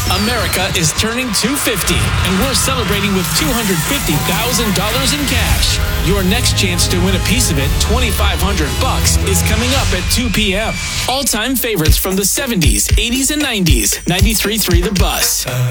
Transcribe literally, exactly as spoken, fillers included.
America is turning two hundred fifty, and we're celebrating with two hundred fifty thousand dollars in cash. Your next chance to win a piece of it, twenty-five hundred bucks, is coming up at two p.m. All-time favorites from the seventies, eighties, and nineties. ninety-three point three The Bus.